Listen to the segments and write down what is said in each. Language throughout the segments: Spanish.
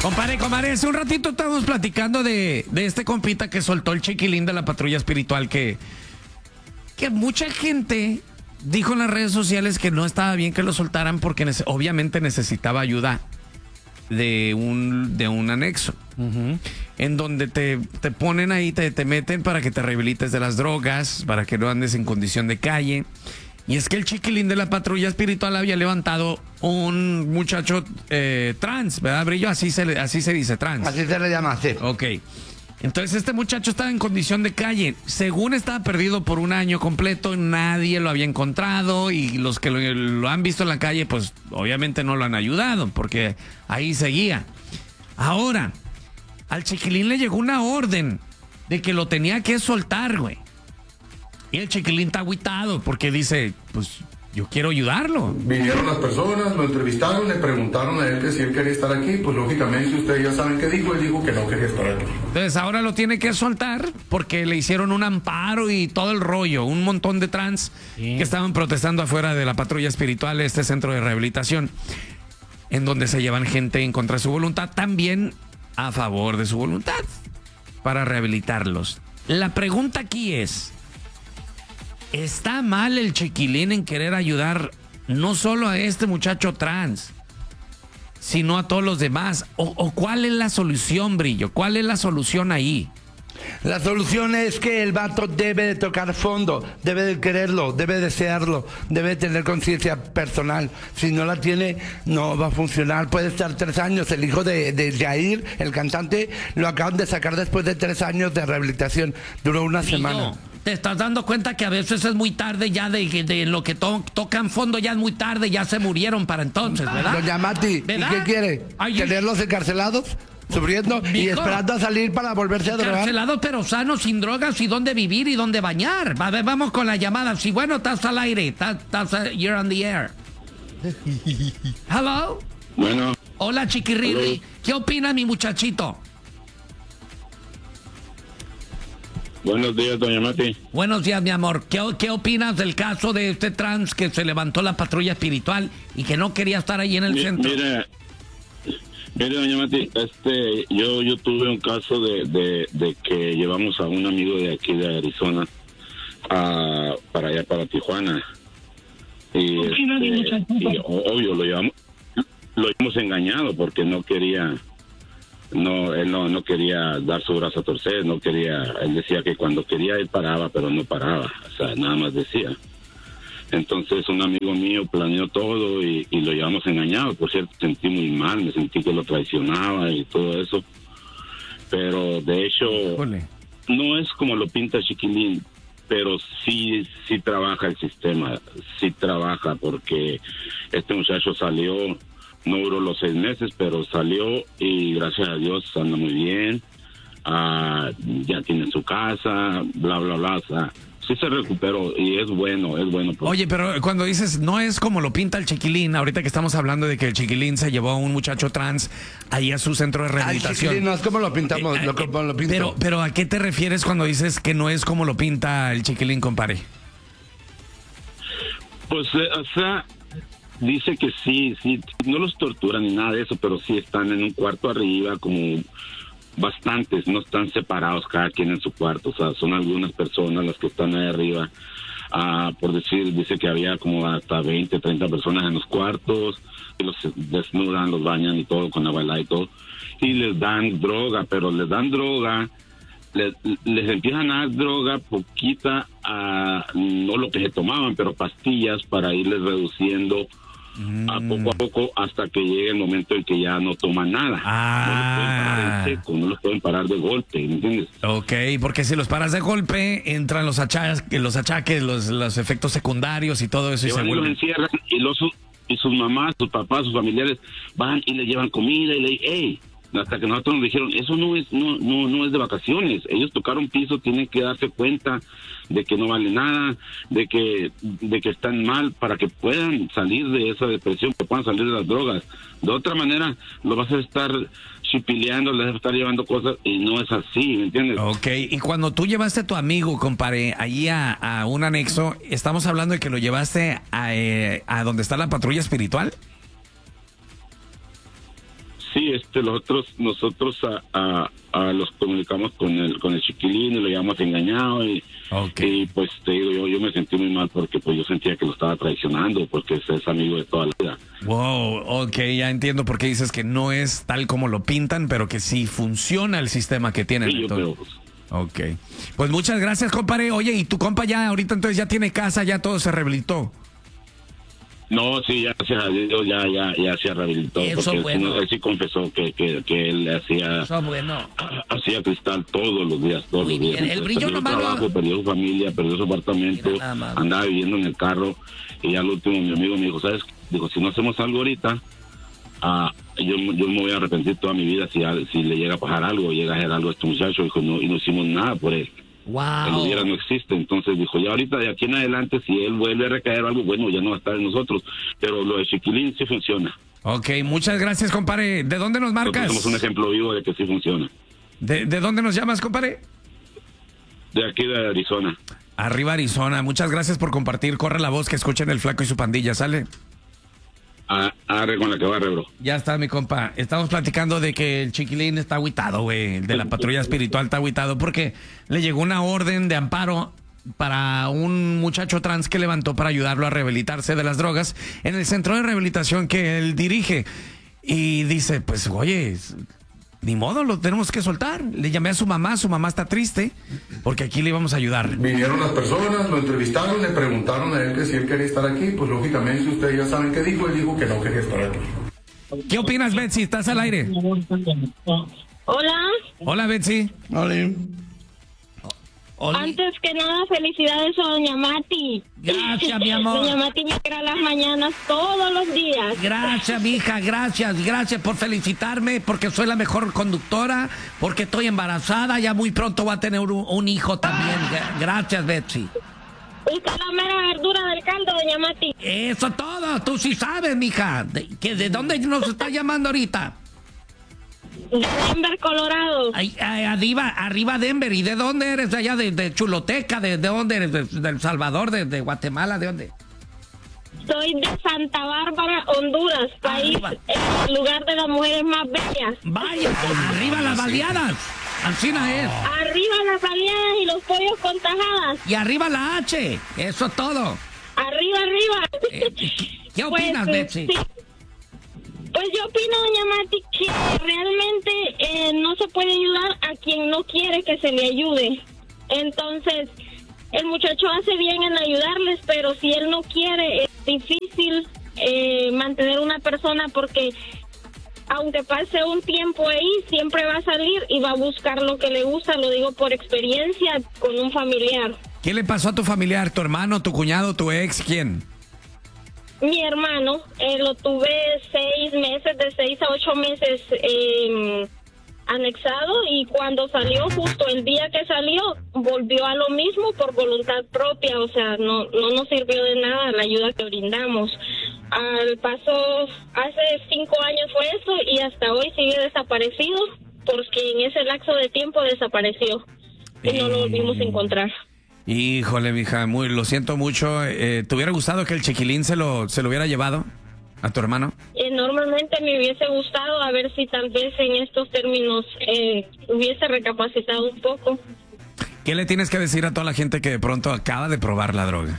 Compadre, hace un ratito estábamos platicando de este compita que soltó el chiquilín de la patrulla espiritual, que mucha gente dijo en las redes sociales que no estaba bien que lo soltaran porque obviamente necesitaba ayuda de un anexo. En donde te ponen ahí, te meten para que te rehabilites de las drogas, para que no andes en condición de calle. Y es que el chiquilín de la patrulla espiritual había levantado un muchacho trans, ¿verdad, Brillo? Así se dice, trans. Así se le llama, sí. Ok. Entonces este muchacho estaba en condición de calle. Según estaba perdido por un año completo, nadie lo había encontrado y los que lo han visto en la calle, pues obviamente no lo han ayudado porque ahí seguía. Ahora, al chiquilín le llegó una orden de que lo tenía que soltar, güey. Y el chiquilín está agüitado porque dice, pues yo quiero ayudarlo. Vinieron las personas, lo entrevistaron, le preguntaron a él que si él quería estar aquí, pues lógicamente ustedes ya saben qué dijo, él dijo que no quería estar aquí. Entonces ahora lo tiene que soltar porque le hicieron un amparo y todo el rollo, un montón de trans que estaban protestando afuera de la patrulla espiritual, este centro de rehabilitación, en donde se llevan gente en contra de su voluntad, también a favor de su voluntad, para rehabilitarlos. La pregunta aquí es, ¿está mal el chiquilín en querer ayudar no solo a este muchacho trans, sino a todos los demás? ¿O cuál es la solución, Brillo? ¿Cuál es la solución ahí? La solución es que el vato debe de tocar fondo, debe de quererlo, debe de desearlo, debe de tener conciencia personal. Si no la tiene, no va a funcionar. Puede estar 3 años. El hijo de Jair, el cantante, lo acaban de sacar después de 3 años de rehabilitación. Duró una semana. ¿Te estás dando cuenta que a veces es muy tarde ya de lo que tocan fondo? Ya es muy tarde, ya se murieron para entonces, ¿verdad? Doña Mati, ¿verdad? ¿y qué quiere? ¿Tenerlos encarcelados? Sufriendo y esperando a salir para volverse a drogar. Encarcelados pero sanos, sin drogas, y dónde vivir y dónde bañar. A ver, vamos con la llamada. Si bueno, estás al aire, you're on the air. Hello. Bueno. Hola, chiquirri. ¿Qué opina mi muchachito? Buenos días, doña Mati. Buenos días, mi amor. ¿Qué opinas del caso de este trans que se levantó la patrulla espiritual y que no quería estar ahí en el centro? Mire, doña Mati, yo tuve un caso de que llevamos a un amigo de aquí de Arizona para allá, para Tijuana. Y, obvio, lo llevamos engañado porque él no quería dar su brazo a torcer, él decía que cuando quería él paraba, pero no paraba, o sea, nada más decía. Entonces un amigo mío planeó todo y lo llevamos engañado. Por cierto, sentí muy mal, me sentí que lo traicionaba y todo eso. Pero de hecho, no es como lo pinta Chiquilín, pero sí trabaja el sistema, sí trabaja, porque este muchacho salió, no duró los 6 meses, pero salió y gracias a Dios anda muy bien, ya tiene su casa, bla, bla, bla, o sea, sí se recuperó y es bueno. Oye, pero cuando dices no es como lo pinta el chiquilín, ahorita que estamos hablando de que el chiquilín se llevó a un muchacho trans ahí a su centro de rehabilitación. Chiquilín, no es como lo pintamos, como lo pinto. Pero ¿a qué te refieres cuando dices que no es como lo pinta el chiquilín, compadre? Pues, o sea, dice que sí, no los torturan ni nada de eso, pero sí están en un cuarto arriba como bastantes, no están separados cada quien en su cuarto, o sea, son algunas personas las que están ahí arriba, por decir, dice que había como hasta 20, 30 personas en los cuartos, y los desnudan, los bañan y todo, con agua helada y todo, y les dan droga, pero les dan droga, les empiezan a dar droga poquita, no lo que se tomaban, pero pastillas para irles reduciendo a poco hasta que llegue el momento en que ya no toman nada. No los pueden parar en seco, no los pueden parar de golpe, ¿entiendes? Ok, porque si los paras de golpe entran los achaques, los efectos secundarios y todo eso. Y los encierran y sus mamás, sus papás, sus familiares van y le llevan comida y le dicen, hey, hasta que nosotros nos dijeron, eso no es de vacaciones, ellos tocaron piso, tienen que darse cuenta de que no vale nada, de que están mal para que puedan salir de esa depresión, que puedan salir de las drogas. De otra manera, lo vas a estar chipileando, le vas a estar llevando cosas y no es así, ¿me entiendes? Ok, y cuando tú llevaste a tu amigo, compadre, allí a un anexo, ¿estamos hablando de que lo llevaste a donde está la patrulla espiritual? Sí, nosotros los comunicamos con el chiquilín y lo llamamos engañado y pues te digo, yo me sentí muy mal porque pues yo sentía que lo estaba traicionando porque es amigo de toda la vida. Wow, ok, ya entiendo por qué dices que no es tal como lo pintan, pero que sí funciona el sistema que tienen. Sí, entonces. Ok, pues muchas gracias, compadre. Oye, y tu compa ya ahorita entonces ya tiene casa, ya todo se rehabilitó. No, sí, ya se rehabilitó. Eso porque bueno. él sí confesó que él hacía hacía cristal todos los días. Muy bien. Entonces, El brillo perdió nomás su trabajo, perdió su familia, perdió su apartamento, andaba viviendo en el carro y al último mi amigo me dijo, ¿sabes? Dijo, si no hacemos algo ahorita, yo me voy a arrepentir toda mi vida si le llega a pasar algo, llega a hacer algo a este muchacho. Dijo, no, y no hicimos nada por él. Wow. El hubiera no existe, entonces dijo, ya ahorita de aquí en adelante si él vuelve a recaer algo, bueno, ya no va a estar en nosotros, pero lo de Chiquilín sí funciona. Ok, muchas gracias, compadre. ¿De dónde nos marcas? Somos un ejemplo vivo de que sí funciona. ¿De dónde nos llamas, compadre? De aquí de Arizona. Arriba Arizona, muchas gracias por compartir. Corre la voz que escuchen el Flaco y su pandilla, ¿sale? Arre con la que barre, bro. Ya está, mi compa. Estamos platicando de que el chiquilín está agüitado, güey. El de la patrulla espiritual está agüitado porque le llegó una orden de amparo para un muchacho trans que levantó para ayudarlo a rehabilitarse de las drogas en el centro de rehabilitación que él dirige. Y dice, pues, oye, ni modo, lo tenemos que soltar. Le llamé a su mamá está triste porque aquí le íbamos a ayudar. Vinieron las personas, lo entrevistaron, le preguntaron a él que si él quería estar aquí, pues lógicamente ustedes ya saben qué dijo, él dijo que no quería estar aquí. ¿Qué opinas, Betsy? ¿Estás al aire? Hola. Hola, Betsy. Hola. Hola. Antes que nada, felicidades a Doña Mati. Gracias, mi amor. Doña Mati me espera las mañanas todos los días. Gracias, mija, gracias por felicitarme, porque soy la mejor conductora, porque estoy embarazada, ya muy pronto voy a tener un hijo también. Gracias, Betsy. Usted es la mera verdura del caldo, Doña Mati. Eso todo, tú sí sabes, mija. ¿De dónde nos está llamando ahorita? De Denver, Colorado. Arriba Denver. ¿Y de dónde eres? ¿De allá? ¿De Chuloteca? ¿De dónde eres? ¿De El Salvador? ¿De Guatemala? ¿De dónde? Soy de Santa Bárbara, Honduras, país, el lugar de las mujeres más bellas. Vaya, arriba las baleadas. Alcina es. Arriba las baleadas y los pollos con tajadas. Y arriba la H. Eso es todo. Arriba. ¿Qué opinas, Betsy? Sí. Pues yo opino, Doña Mati, que realmente no se puede ayudar a quien no quiere que se le ayude. Entonces, el muchacho hace bien en ayudarles, pero si él no quiere, es difícil mantener una persona porque aunque pase un tiempo ahí, siempre va a salir y va a buscar lo que le gusta, lo digo por experiencia con un familiar. ¿Qué le pasó a tu familiar? ¿Tu hermano, tu cuñado, tu ex? ¿Quién? Mi hermano, lo tuve 6 meses, de 6 a 8 meses anexado, y cuando salió, justo el día que salió, volvió a lo mismo por voluntad propia, o sea, no nos sirvió de nada la ayuda que brindamos. Al paso, hace 5 años fue eso, y hasta hoy sigue desaparecido, porque en ese lapso de tiempo desapareció y no lo volvimos a encontrar. Híjole, mija, lo siento mucho. ¿Te hubiera gustado que el chiquilín se lo hubiera llevado a tu hermano? Normalmente me hubiese gustado a ver si tal vez en estos términos hubiese recapacitado un poco. ¿Qué le tienes que decir a toda la gente que de pronto acaba de probar la droga?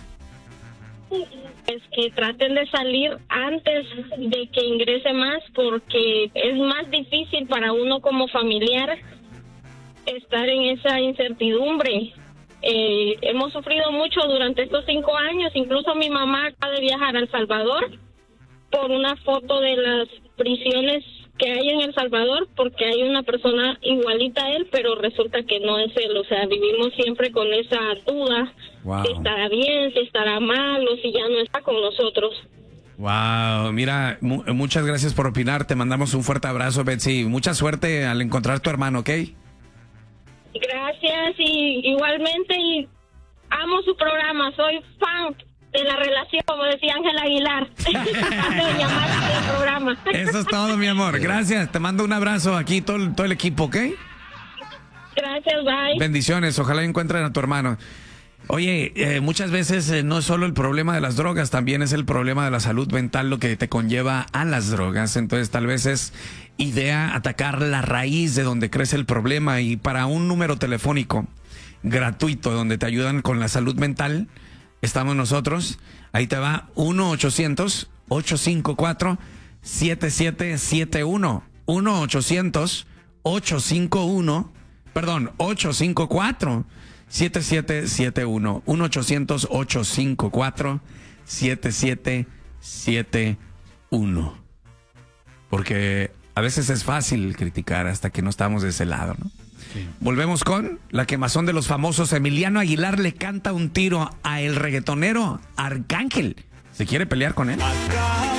Es que traten de salir antes de que ingrese más, porque es más difícil para uno como familiar estar en esa incertidumbre. Hemos sufrido mucho durante estos 5 años, incluso mi mamá acaba de viajar a El Salvador por una foto de las prisiones que hay en El Salvador, porque hay una persona igualita a él, pero resulta que no es él. O sea, vivimos siempre con esa duda, si estará bien, si estará mal o si ya no está con nosotros. Wow, mira, muchas gracias por opinar, te mandamos un fuerte abrazo, Betsy, mucha suerte al encontrar a tu hermano, ¿ok? Gracias, y igualmente, y amo su programa, soy fan de la relación, como decía Ángel Aguilar. del programa. Eso es todo, mi amor, gracias, te mando un abrazo aquí, todo el equipo, ¿ok? Gracias, bye. Bendiciones, ojalá encuentren a tu hermano. Oye, muchas veces no es solo el problema de las drogas, también es el problema de la salud mental lo que te conlleva a las drogas. Entonces tal vez es idea atacar la raíz de donde crece el problema, y para un número telefónico gratuito donde te ayudan con la salud mental, estamos nosotros. Ahí te va 1-800-854-7771. 854-7771. 1-800-854-7771. Porque a veces es fácil criticar hasta que no estamos de ese lado, ¿no? Sí. Volvemos con la quemazón de los famosos. Emiliano Aguilar le canta un tiro a el reggaetonero Arcángel. ¿Se quiere pelear con él?